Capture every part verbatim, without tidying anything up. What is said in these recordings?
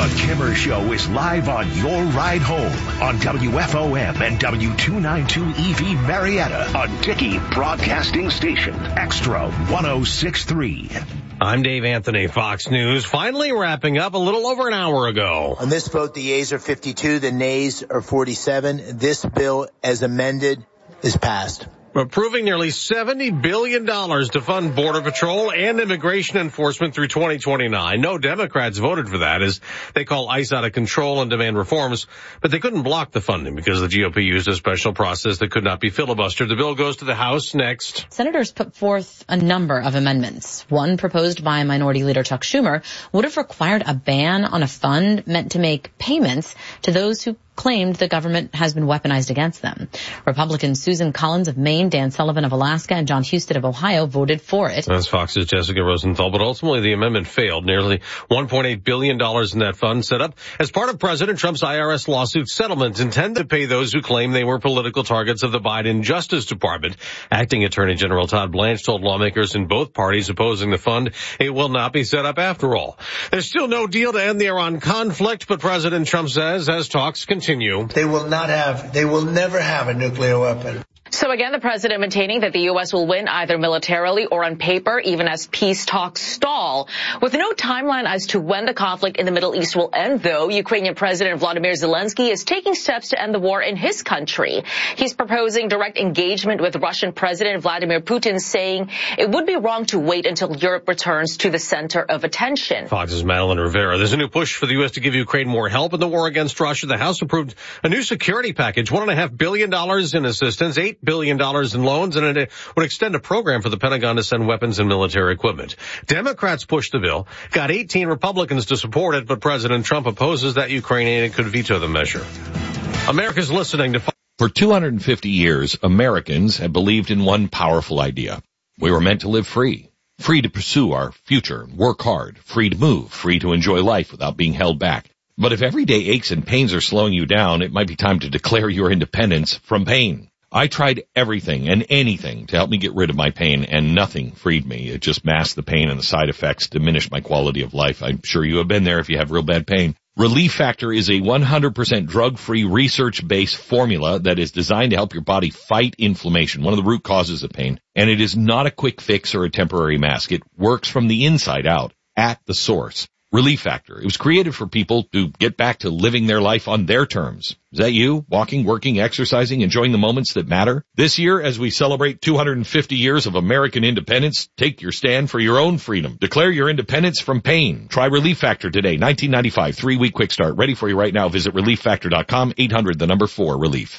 The Kimmer Show is live on your ride home on W F O M and W two ninety-two E V Marietta, a Dickey Broadcasting Station, Extra one oh six point three. I'm Dave Anthony, Fox News. Finally wrapping up a little over an hour ago. On this vote, the yeas are fifty-two, the nays are forty-seven. This bill, as amended, is passed. Approving nearly seventy billion dollars to fund Border Patrol and immigration enforcement through twenty twenty-nine. No Democrats voted for that as they call ICE out of control and demand reforms, but they couldn't block the funding because the G O P used a special process that could not be filibustered. The bill goes to the House next. Senators put forth a number of amendments. One proposed by Minority Leader Chuck Schumer would have required a ban on a fund meant to make payments to those who claimed the government has been weaponized against them. Republicans Susan Collins of Maine, Dan Sullivan of Alaska, and John Husted of Ohio voted for it. That's Fox's Jessica Rosenthal, but ultimately the amendment failed. Nearly one point eight billion dollars in that fund set up as part of President Trump's I R S lawsuit settlement intended to pay those who claim they were political targets of the Biden Justice Department. Acting Attorney General Todd Blanche told lawmakers in both parties opposing the fund it will not be set up after all. There's still no deal to end the Iran conflict, but President Trump says as talks continue. They will not have, they will never have a nuclear weapon. So again, the president maintaining that the U S will win either militarily or on paper, even as peace talks stall. With no timeline as to when the conflict in the Middle East will end, though, Ukrainian President Vladimir Zelensky is taking steps to end the war in his country. He's proposing direct engagement with Russian President Vladimir Putin, saying it would be wrong to wait until Europe returns to the center of attention. Fox's Madeline Rivera. There's a new push for the U S to give Ukraine more help in the war against Russia. The House approved a new security package, one and a half billion dollars in assistance, eight billion dollars in loans, and it would extend a program for the Pentagon to send weapons and military equipment. Democrats pushed the bill, got eighteen Republicans to support it, but President Trump opposes that Ukraine aid and could veto the measure. America's listening to... For two hundred fifty years, Americans have believed in one powerful idea. We were meant to live free. Free to pursue our future, work hard, free to move, free to enjoy life without being held back. But if everyday aches and pains are slowing you down, it might be time to declare your independence from pain. I tried everything and anything to help me get rid of my pain, and nothing freed me. It just masked the pain, and the side effects diminished my quality of life. I'm sure you have been there if you have real bad pain. Relief Factor is a one hundred percent drug-free, research-based formula that is designed to help your body fight inflammation, one of the root causes of pain. And it is not a quick fix or a temporary mask. It works from the inside out, at the source. Relief Factor. It was created for people to get back to living their life on their terms. Is that you? Walking, working, exercising, enjoying the moments that matter? This year, as we celebrate two hundred fifty years of American independence, take your stand for your own freedom. Declare your independence from pain. Try Relief Factor today. nineteen ninety-five, three-week quick start. Ready for you right now. Visit relief factor dot com, eight hundred, the number four, relief.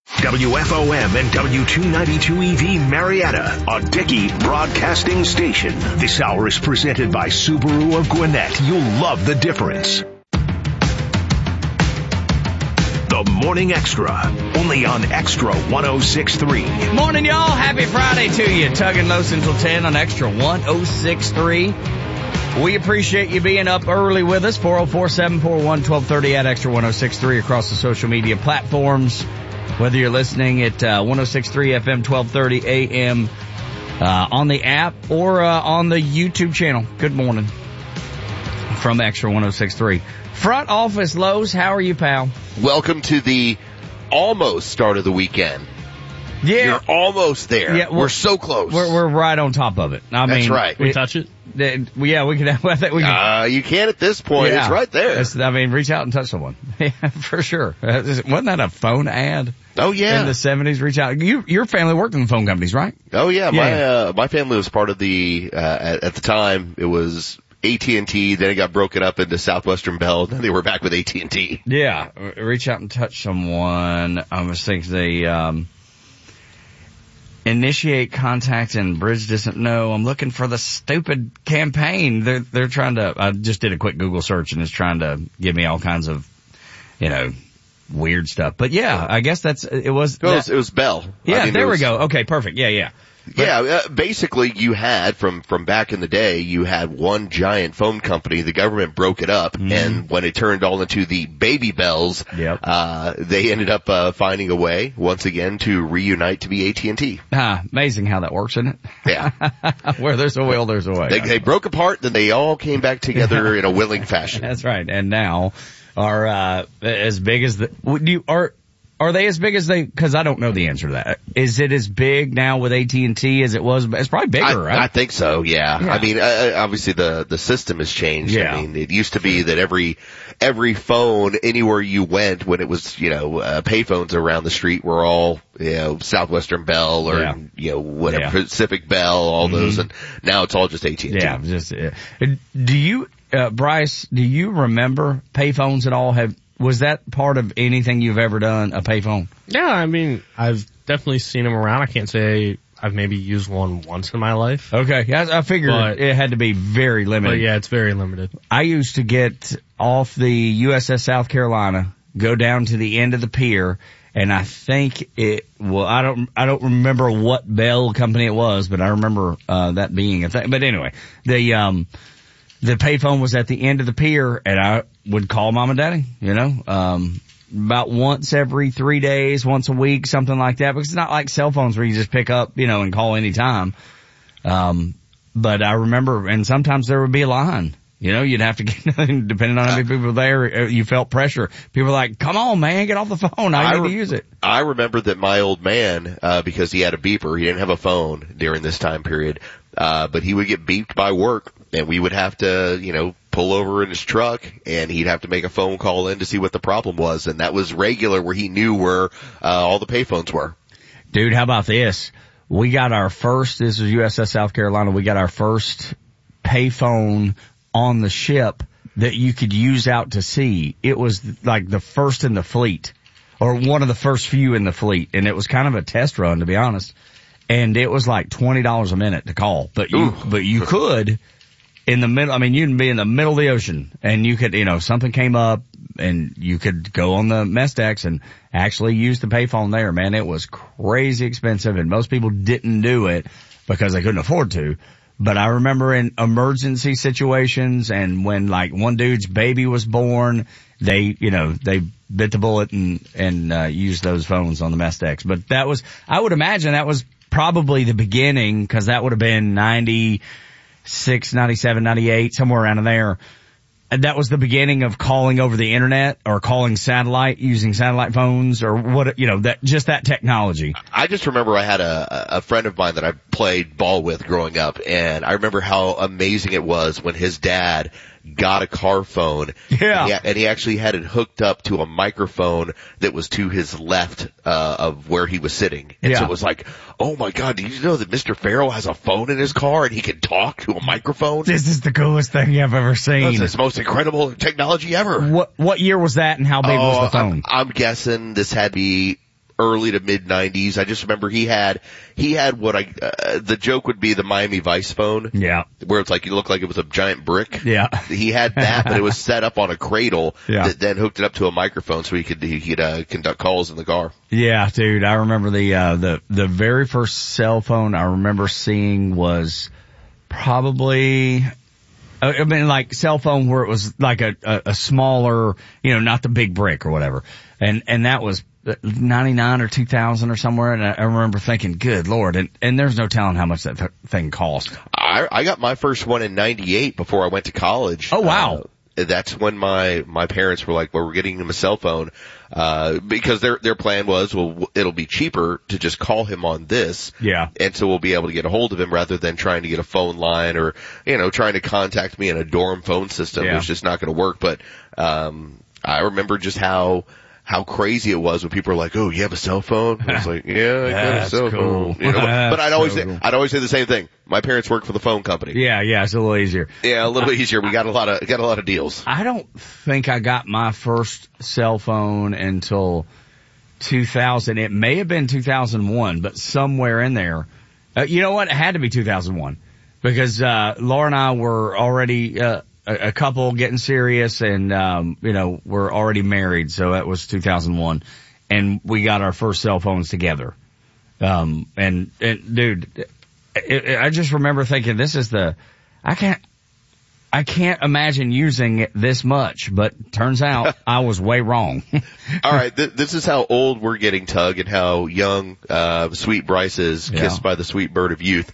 W F O M and W two ninety-two E V Marietta, a Dickey Broadcasting Station. This hour is presented by Subaru of Gwinnett. You'll love the difference. The Morning Extra, only on Extra one oh six point three. Morning, y'all. Happy Friday to you. Tugging low until ten on Extra one oh six point three. We appreciate you being up early with us. four oh four, seven four one, one two three zero at Extra one oh six point three across the social media platforms. Whether you're listening at uh, one oh six point three F M, twelve thirty A M uh, on the app or uh, on the YouTube channel. Good morning from Extra one oh six point three. Front office, Lowe's, how are you, pal? Welcome to the almost start of the weekend. Yeah. You're almost there. Yeah, we're, we're so close. We're, we're right on top of it. I That's mean, right. We touch it? it yeah, we can. I think we can. Uh, you can at this point. Yeah. It's right there. It's, I mean, reach out and touch someone. Yeah, for sure. Wasn't that a phone ad? Oh, yeah. In the seventies, reach out. You, your family worked in phone companies, right? Oh, yeah. yeah. My, uh, my family was part of the, uh, at, at the time, it was A T and T, then it got broken up into Southwestern Bell, then they were back with A T and T. Yeah. Reach out and touch someone. I was thinking they, um, initiate contact and bridge distance. No, I'm looking for the stupid campaign. They're, they're trying to, I just did a quick Google search and it's trying to give me all kinds of, you know, weird stuff. But yeah, I guess that's, it was, It was, that, it was Bell. Yeah, I mean, there was, we go. Okay, perfect. Yeah, yeah. Yeah, uh, basically you had, from, from back in the day, you had one giant phone company. The government broke it up, mm-hmm. and when it turned all into the baby bells, yep. uh, they ended up uh, finding a way, once again, to reunite to be A T and T. Ah, amazing how that works, isn't it? Yeah. Where there's a will, there's a way. They, they broke apart, then they all came back together in a willing fashion. That's right, and now are uh, as big as the... Do you, are... Are they as big as they, cause I don't know the answer to that. Is it as big now with A T and T as it was? It's probably bigger, I, right? I think so, yeah. yeah. I mean, uh, obviously the, the system has changed. Yeah. I mean, it used to be that every, every phone anywhere you went when it was, you know, uh, payphones around the street were all, you know, Southwestern Bell or, yeah. you know, whatever, yeah. Pacific Bell, all mm-hmm. those, and now it's all just A T and T. Yeah, just, uh, do you, uh, Bryce, do you remember payphones at all? Have, Was that part of anything you've ever done, a payphone? Yeah, I mean, I've definitely seen them around. I can't say I've maybe used one once in my life. Okay, yeah, I figured but, it had to be very limited. But yeah, it's very limited. I used to get off the U S S South Carolina, go down to the end of the pier, and I think it, well, I don't, I don't remember what Bell company it was, but I remember, uh, that being a thing. But anyway, the, um, the payphone was at the end of the pier, and I would call mom and daddy, you know, um, about once every three days, once a week, something like that, because it's not like cell phones where you just pick up, you know, and call anytime. Um, but I remember, and sometimes there would be a line, you know, you'd have to get, depending on how many people were there, you felt pressure. People were like, come on, man, get off the phone. I, I need re- to use it. I remember that my old man, uh, because he had a beeper, he didn't have a phone during this time period, uh, but he would get beeped by work, and we would have to, you know, pull over in his truck, and he'd have to make a phone call in to see what the problem was, and that was regular, where he knew where uh, all the payphones were. Dude, how about this? We got our first, this is U S S South Carolina, we got our first payphone on the ship that you could use out to sea. It was like the first in the fleet, or one of the first few in the fleet, and it was kind of a test run, to be honest. And it was like twenty dollars a minute to call, but you, Ooh. but you could, in the middle, I mean, you'd be in the middle of the ocean, and you could, you know, something came up, and you could go on the mess decks and actually use the payphone there, man. It was crazy expensive, and most people didn't do it because they couldn't afford to. But I remember in emergency situations, and when like one dude's baby was born, they, you know, they bit the bullet and, and, uh, used those phones on the mess decks. But that was, I would imagine that was probably the beginning, cause that would have been ninety-six, ninety-seven, ninety-eight, somewhere around in there. And that was the beginning of calling over the internet, or calling satellite, using satellite phones, or what, you know, that, just that technology. I just remember I had a, a friend of mine that I played ball with growing up, and I remember how amazing it was when his dad got a car phone. Yeah. And he, and he actually had it hooked up to a microphone that was to his left, uh, of where he was sitting. And yeah. so it was like, oh my God, did you know that Mister Farrell has a phone in his car and he can talk to a microphone? This is the coolest thing I've ever seen. That's the most incredible technology ever. What, what year was that, and how big oh, was the phone? I'm, I'm guessing this had to be early to mid nineties. I just remember he had, he had what I, uh, the joke would be the Miami Vice phone. Yeah. Where it's like, it looked like it was a giant brick. Yeah. He had that, but it was set up on a cradle yeah. that then hooked it up to a microphone so he could, he could, uh, conduct calls in the car. Yeah, dude, I remember the, uh, the, the very first cell phone I remember seeing was probably, I mean, like cell phone where it was like a, a, a smaller, you know, not the big brick or whatever. And, and that was ninety-nine or two thousand or somewhere, and I, I remember thinking, good Lord, and, and there's no telling how much that th- thing cost. I, I got my first one in ninety-eight before I went to college. Oh, wow. Uh, that's when my, my parents were like, well, we're getting him a cell phone, uh, because their, their plan was, well, it'll be cheaper to just call him on this. Yeah. And so we'll be able to get a hold of him rather than trying to get a phone line or, you know, trying to contact me in a dorm phone system. Yeah. It was just not going to work. But, um, I remember just how, how crazy it was when people were like, oh, you have a cell phone? I was like, yeah, I got a cell cool. phone. You know, but, but I'd always so say, cool. I'd always say the same thing. My parents worked for the phone company. Yeah, yeah, it's a little easier. Yeah, a little easier. We got a lot of, got a lot of deals. I don't think I got my first cell phone until two thousand. It may have been two thousand one, but somewhere in there. Uh, you know what? It had to be two thousand one because, uh, Laura and I were already, uh, a, a couple getting serious, and, um, you know, we're already married. So that was two thousand one, and we got our first cell phones together. Um, and, and dude, it, it, I just remember thinking, this is the, I can't, I can't imagine using it this much, but turns out I was way wrong. All right, th- this is how old we're getting, Tug, and how young, uh, sweet Bryce is, Yeah. kissed by the sweet bird of youth.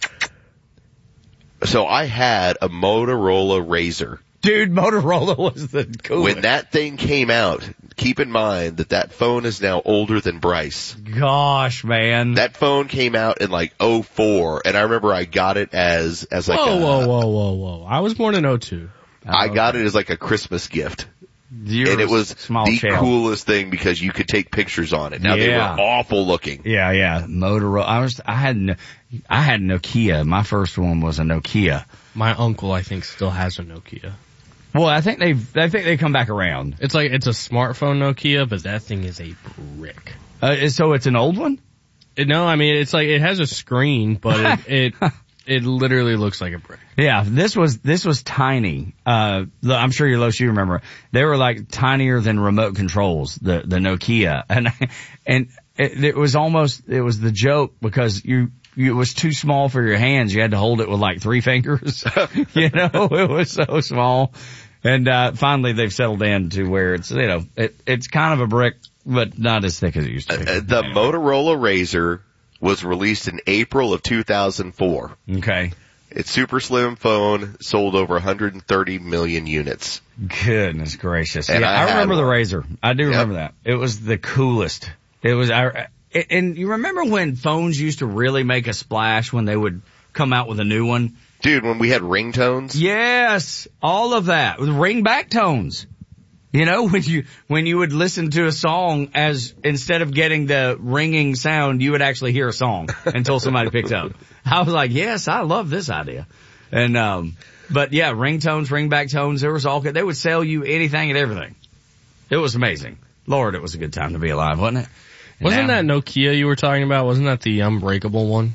So I had a Motorola Razr. Dude, Motorola was the coolest. When that thing came out, keep in mind that that phone is now older than Bryce. Gosh, man. That phone came out in like oh four, and I remember I got it as, as like whoa, a, whoa, whoa, whoa, whoa. I was born in oh two. I Oh, got it as like a Christmas gift. You're and it was small the child. coolest thing because you could take pictures on it. Now Yeah. they were awful looking. Yeah, yeah. Motorola. I was, I had, no, I had Nokia. My first one was a Nokia. My uncle, I think, still has a Nokia. Well, I think they, I think they come back around. It's like, it's a smartphone Nokia, but that thing is a brick. Uh, so it's an old one? It, no, I mean, it's like, it has a screen, but it, it, it literally looks like a brick. Yeah, this was, this was tiny. Uh, the- I'm sure you, Los, you remember. They were like tinier than remote controls, the, the Nokia. And, and it, it was almost, it was the joke because you, you, it was too small for your hands. You had to hold it with like three fingers. You know, it was so small. And, uh, finally they've settled in to where it's, you know, it, it's kind of a brick, but not as thick as it used to be. Uh, the Motorola Razr was released in April of two thousand four. Okay. Its super slim phone sold over one hundred thirty million units. Goodness gracious. And yeah, I I, had remember the one. Razr. I do Yep. remember that. It was the coolest. It was, I, and you remember when phones used to really make a splash when they would come out with a new one? Dude, when we had ringtones, Yes, all of that. With ring back tones. You know, when you, when you would listen to a song as, instead of getting the ringing sound, you would actually hear a song until somebody picked up. I was like, yes, I love this idea. And, um, but yeah, ringtones, ringback tones, there was all, they would sell you anything and everything. It was amazing. Lord, it was a good time to be alive, wasn't it? And Wasn't now- that Nokia you were talking about? Wasn't that the unbreakable one?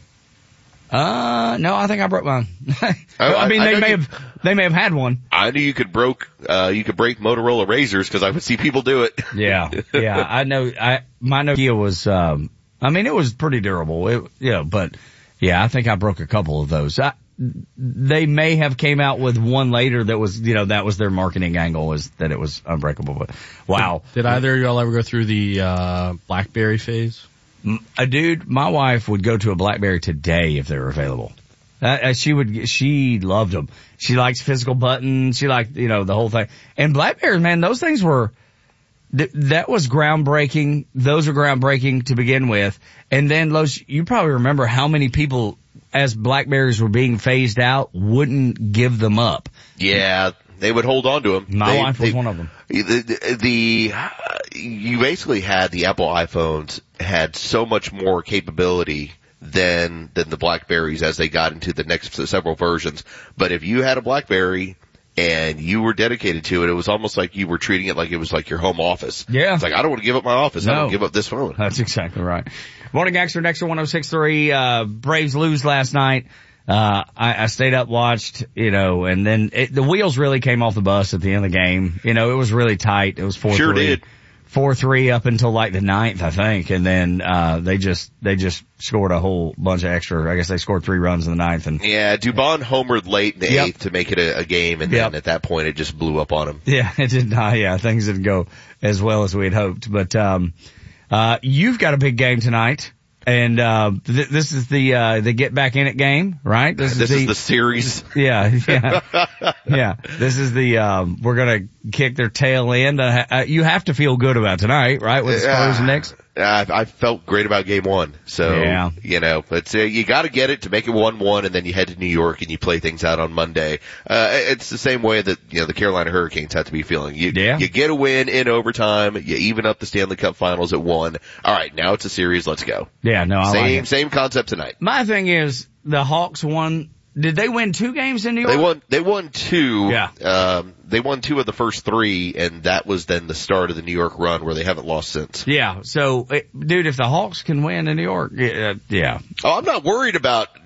Uh, no, I think I broke mine. I- I mean, I they know may you- have, they may have had one. I knew you could broke, uh, you could break Motorola Razrs because I would see people do it. Yeah, yeah, I know, I, my Nokia was, um, I mean, it was pretty durable. It, yeah, but yeah, I think I broke a couple of those. I, they may have came out with one later that was, you know, that was their marketing angle, was that it was unbreakable. But wow. Did either of y'all ever go through the, uh, BlackBerry phase? A dude, my wife would go to a BlackBerry today if they were available. Uh, she would, she loved them. She likes physical buttons. She liked, you know, the whole thing. And BlackBerry, man, those things were, th- that was groundbreaking. Those were groundbreaking to begin with. And then, Los, you probably remember how many people, as BlackBerries were being phased out, wouldn't give them up. Yeah, they would hold on to them. My they, wife was they, one of them. The, the, the uh, you basically had the Apple iPhones had so much more capability than than the BlackBerries as they got into the next several versions. But if you had a BlackBerry and you were dedicated to it, it was almost like you were treating it like it was like your home office. Yeah. It's like, I don't want to give up my office. I No. don't give up this phone. That's exactly right. Morning, Extra, Dexter one oh six point three, uh, Braves lose last night. Uh, I, I stayed up, watched, you know, and then it, the wheels really came off the bus at the end of the game. You know, it was really tight. It was four three. Sure did. four three up until like the ninth, I think. And then, uh, they just, they just scored a whole bunch of extra. I guess they scored three runs in the ninth. And Yeah, Dubon homered late in the Yep. eighth to make it a, a game, and Yep. then at that point it just blew up on him. yeah, it did not, yeah, things didn't go as well as we had hoped. But, um, uh, you've got a big game tonight. And, uh, th- this is the, uh, the get back in it game, right? This is the series. Yeah, yeah, yeah. This is the, um, we're gonna kick their tail end. Uh, uh, you have to feel good about tonight, right? With the Spurs Uh, next. I, I felt great about game one. So, Yeah. you know, but uh, you gotta get it to make it one one, and then you head to New York and you play things out on Monday. Uh, it's the same way that, you know, the Carolina Hurricanes have to be feeling. You, Yeah. you get a win in overtime, you even up the Stanley Cup finals at one. Alright, now it's a series, let's go. Yeah, no, I same, like it. same concept tonight. My thing is, the Hawks won, did they win two games in New York? They won, they won two. Yeah. Um, they won two of the first three, and that was then the start of the New York run where they haven't lost since. Yeah, so, it, dude, if the Hawks can win in New York, yeah, yeah. Oh, I'm not worried about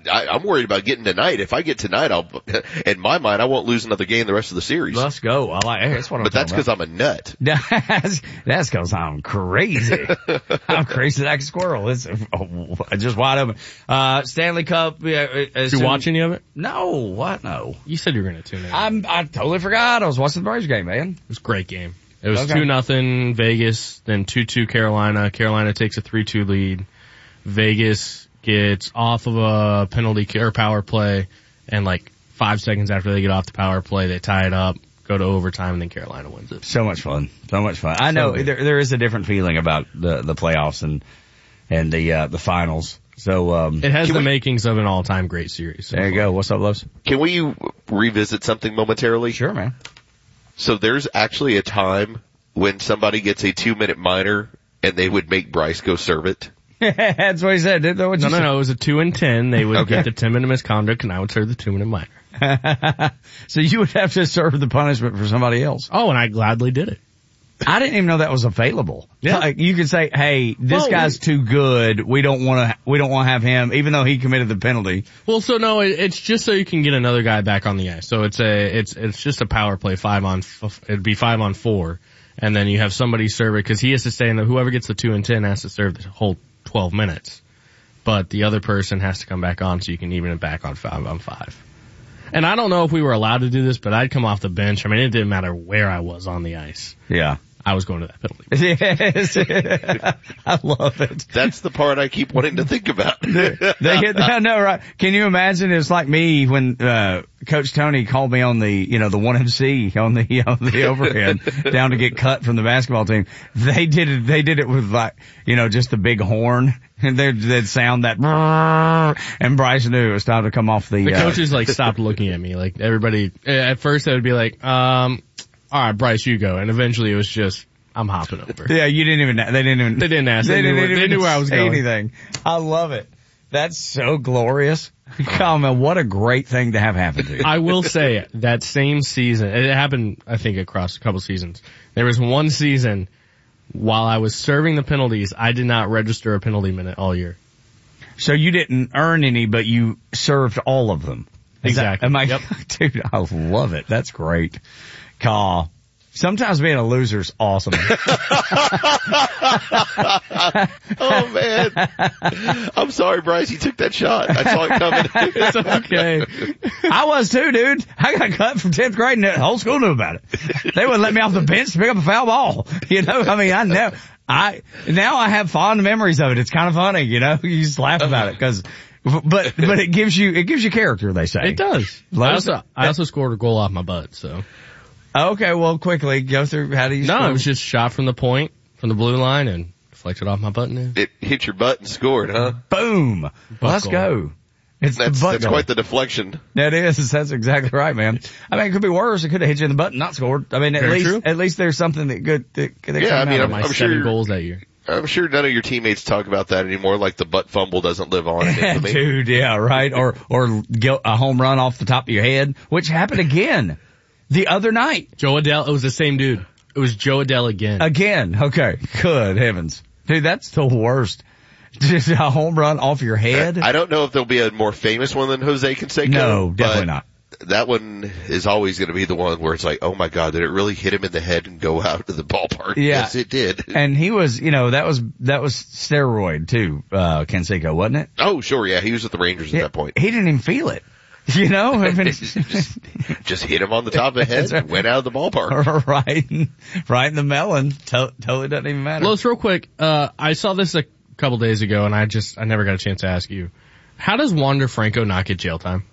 I, I'm worried about getting tonight. If I get tonight, I'll, in my mind, I won't lose another game the rest of the series. Let's go. I like, hey, that's what I'm But that's because I'm a nut. That's, that's cause I'm crazy. I'm crazy like a squirrel. It's oh, just wide open. Uh, Stanley Cup. Uh, Did you watch any of it? No, what? No. You said you were going to tune in. I'm, I totally forgot. I was watching the Braves game, man. It was a great game. It was Okay. two nothing Vegas, then two two Carolina. Carolina takes a three two lead. Vegas gets off of a penalty or power play, and like five seconds after they get off the power play, they tie it up, go to overtime, and then Carolina wins it. So much fun. So much fun. I know So there there is a different feeling about the the playoffs and and the uh, the finals. So um It has Can the we- makings of an all-time great series. So there you go. What's up, Loves? Can we revisit something momentarily? Sure, man. So there's actually a time when somebody gets a two minute minor and they would make Bryce go serve it. That's what he said. Didn't what you No, no, no. It was a two and ten. They would Okay. get the ten minute misconduct, and I would serve the two minute minor. So you would have to serve the punishment for somebody else. Oh, and I gladly did it. I didn't even know that was available. Yeah. Like you could say, "Hey, this Well, guy's too good. We don't want to. We don't want to have him, even though he committed the penalty." Well, so no, it, it's just so you can get another guy back on the ice. So it's a, it's, it's just a power play five on, f- it'd be five on four. And then you have somebody serve it, cause he has to stay in the, whoever gets the two and ten has to serve the whole twelve minutes. But the other person has to come back on so you can even it back on five on five. And I don't know if we were allowed to do this, but I'd come off the bench. I mean, it didn't matter where I was on the ice. Yeah. I was going to that penalty. Yes. I love it. That's the part I keep wanting to think about. They get that, no, right. Can you imagine? It's like me when, uh, Coach Tony called me on the, you know, the one M C on the, on the overhead down to get cut from the basketball team. They did it, they did it with like, you know, just the big horn and they'd, they'd sound that, and Bryce knew it was time to come off the, The uh, coaches like stopped looking at me. Like everybody, at first they would be like, um, all right, Bryce, you go. And eventually it was just, I'm hopping over. yeah, you didn't even, they didn't even, They didn't ask. They, They, knew, didn't where, they even knew where I was say going. anything. I love it. That's so glorious. Come on, what a great thing to have happen to you. I will say that same season, it happened, I think, across a couple seasons. There was one season while I was serving the penalties, I did not register a penalty minute all year. So you didn't earn any, but you served all of them. Is that- Exactly. am I, Yep. Dude, I love it. That's great. Caw. Sometimes being a loser's awesome. Oh man. I'm sorry, Bryce. You took that shot. I saw it coming. It's okay. I was too, dude. I got cut from tenth grade and the whole school knew about it. They wouldn't let me off the bench to pick up a foul ball. You know, I mean, I know, I, now I have fond memories of it. It's kind of funny, you know, you just laugh about it because, but, but it gives you, it gives you character, they say. It does. I also, I also scored a goal off my butt, so. Okay, well, quickly go through. How do you? No, score? it was just shot from the point, from the blue line, and deflected off my button in. It hit your butt and scored, huh? Boom. Let's goal. go. It's That's, the butt that's goal. quite the deflection. That is. That's exactly right, man. I mean, it could be worse. It could have hit you in the butt and not scored. I mean, at Very least, true. at least there's something that good. That, that Yeah, come I mean, out of My I'm it. seven sure- goals that year. I'm sure none of your teammates talk about that anymore, like the butt fumble doesn't live on in infamy. Dude, yeah, right. Or, or get a home run off the top of your head, which happened again the other night. Joe Adele, it was the same dude. It was Joe Adele again. Again. Okay. Good heavens. Dude, that's the worst. Just a home run off your head. I don't know if there'll be a more famous one than Jose Canseco. No, definitely but not. That one is always going to be the one where it's like, oh my God, did it really hit him in the head and go out to the ballpark? Yeah. Yes, it did. And he was, you know, that was, that was steroid too, uh, Canseco, wasn't it? Oh, sure, yeah, he was with the Rangers at Yeah, that point. He didn't even feel it. You know, I mean, Just hit him on the top of the head That's right. and went out of the ballpark. right, in- right in the melon. To- totally doesn't even matter. Los, real quick, uh, I saw this a couple days ago, and I just, I never got a chance to ask you. How does Wander Franco not get jail time?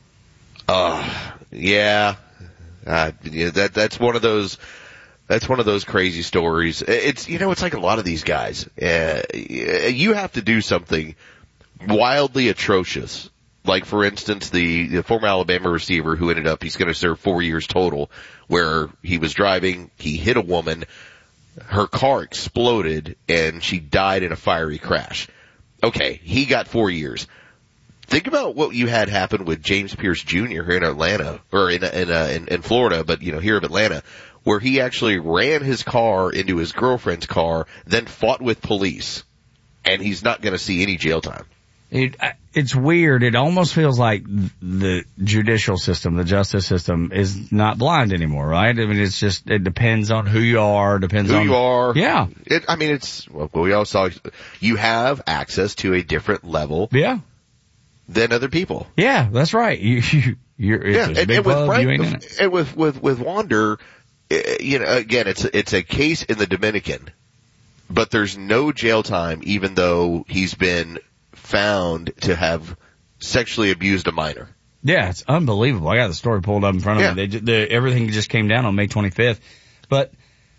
Uh, yeah. Uh, yeah, that, that's one of those, that's one of those crazy stories. It's, you know, it's like a lot of these guys. Uh, you have to do something wildly atrocious. Like, for instance, the, the former Alabama receiver who ended up, he's going to serve four years total, where he was driving, he hit a woman, her car exploded, and she died in a fiery crash. Okay, he got four years. Think about what you had happen with James Pierce Junior here in Atlanta, or in, in, uh, in, in Florida, but, you know, here in Atlanta, where he actually ran his car into his girlfriend's car, then fought with police, and he's not going to see any jail time. It, it's weird. It almost feels like the judicial system, the justice system is not blind anymore, right? I mean, it's just, it depends on who you are, depends who on you are. Yeah. It, I mean, it's, well, we all saw, you have access to a different level. Yeah. Than other people. Yeah, that's right. You, you, you're, it's yeah, a and, big and with club, Frank, you ain't in it. and with, with, with Wander, you know, again, it's, it's a case in the Dominican, but there's no jail time even though he's been found to have sexually abused a minor. Yeah, it's unbelievable. I got the story pulled up in front of yeah. me. They, the, everything just came down on May twenty-fifth. But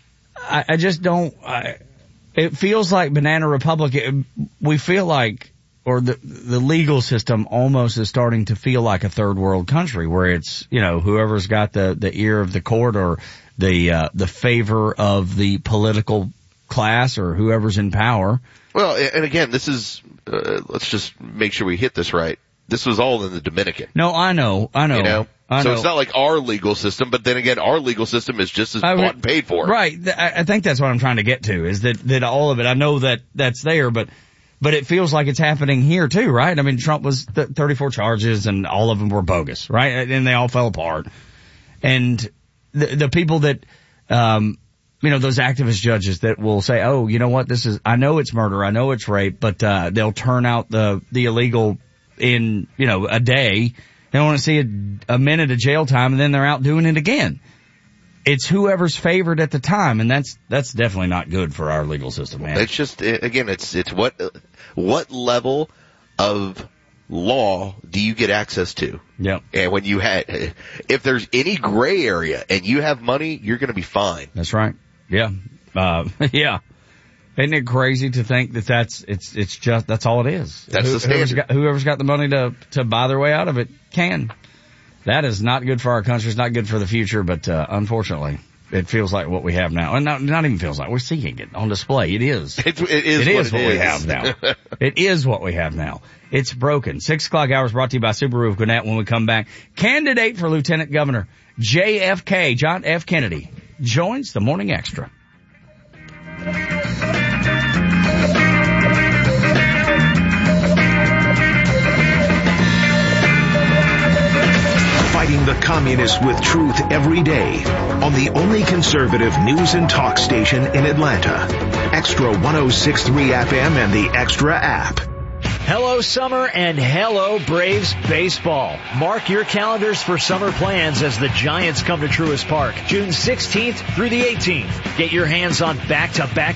I, I just don't, I, it feels like Banana Republic, it, we feel like, or the, the legal system almost is starting to feel like a third world country where it's, you know, whoever's got the, the ear of the court or the, uh, the favor of the political class or whoever's in power. Well, and again, this is, uh, let's just make sure we hit this right. This was all in the Dominican. No, I know, I know. You know? I so know. it's not like our legal system, but then again, our legal system is just as I mean, bought and paid for. Right. I think that's what I'm trying to get to is that, that all of it, I know that that's there, but, but it feels like it's happening here too, right? I mean, Trump was th- thirty-four charges and all of them were bogus, right? And they all fell apart. And the, the people that, um, you know, those activist judges that will say, oh, you know what, this is, I know it's murder, I know it's rape, but, uh, they'll turn out the, the illegal in, you know, a day. They don't want to see a, a minute of jail time and then they're out doing it again. It's whoever's favored at the time, and that's, that's definitely not good for our legal system, man. It's just, again, it's, it's what, what level of law do you get access to? Yep. And when you had, if there's any gray area and you have money, you're gonna be fine. That's right. Yeah. Uh, yeah. Isn't it crazy to think that that's, it's, it's just, that's all it is. That's Who, the standard. Whoever's got, whoever's got the money to, to buy their way out of it can. That is not good for our country. It's not good for the future, but, uh, unfortunately, it feels like what we have now. And not, not even feels like, we're seeing it on display. It is. It, it is it what, is it what is. we have now. It is what we have now. It's broken. Six o'clock hours brought to you by Subaru of Gwinnett. When we come back, candidate for Lieutenant Governor J F K, John F. Kennedy, joins the Morning Extra. Fighting the communists with truth every day on the only conservative news and talk station in Atlanta. Extra one oh six point three F M and the Extra app. Hello summer and hello Braves baseball. Mark your calendars for summer plans as the Giants come to Truist Park June sixteenth through the eighteenth. Get your hands on back-to-back